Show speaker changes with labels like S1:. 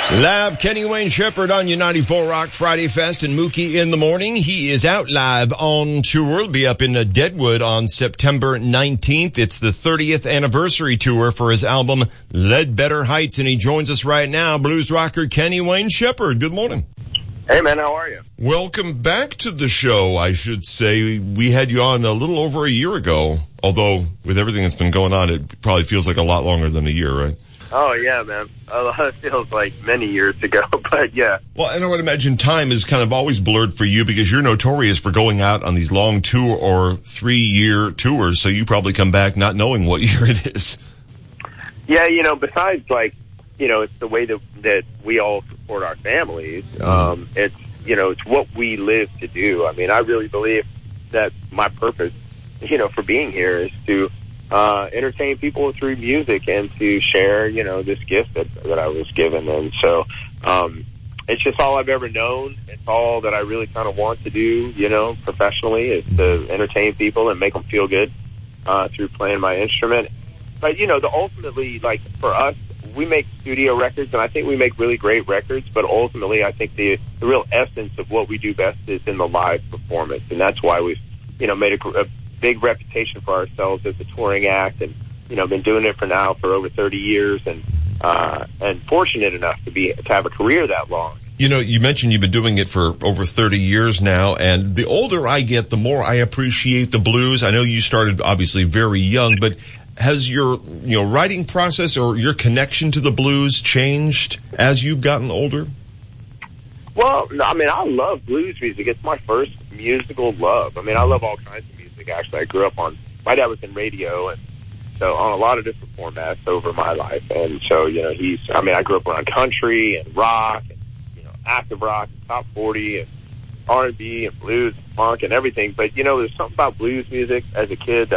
S1: Live Kenny Wayne Shepherd on your 94 Rock Friday Fest and Mookie in the morning. He is out live on tour. He'll be up in Deadwood on September 19th. It's the 30th anniversary tour for his album Ledbetter Heights, and he joins us right now, blues rocker Kenny Wayne Shepherd. Good morning.
S2: Hey, man, how are you?
S1: Welcome back to the show, I should say. We had you on a little over a year ago, although with everything that's been going on, it probably feels like a lot longer than a year, right?
S2: Oh, yeah, man. It feels like many years ago, but yeah.
S1: Well, and I would imagine time is kind of always blurred for you because you're notorious for going out on these long 2 or 3 year tours, so you probably come back not knowing what year it is.
S2: Yeah, besides, it's the way that we all support our families. It's what we live to do. I mean, I really believe that my purpose, for being here is to entertain people through music and to share, this gift that I was given. And so, it's just all I've ever known. It's all that I really kind of want to do, professionally, is to entertain people and make them feel good, through playing my instrument. But, ultimately, for us, we make studio records, and I think we make really great records, but ultimately I think the real essence of what we do best is in the live performance. And that's why we've, made a big reputation for ourselves as a touring act, and been doing it for over 30 years, and fortunate enough to have a career that long.
S1: You mentioned you've been doing it for over 30 years now, and the older I get, the more I appreciate the blues. I know you started obviously very young, but has your writing process or your connection to the blues changed as you've gotten older?
S2: Well, I mean, I love blues music. It's my first musical love. I mean, I love all kinds of music, actually. I grew up my dad was in radio, and so on a lot of different formats over my life. And so, I grew up around country and rock and, active rock and top 40 and R&B and blues and funk and everything. But, there's something about blues music as a kid that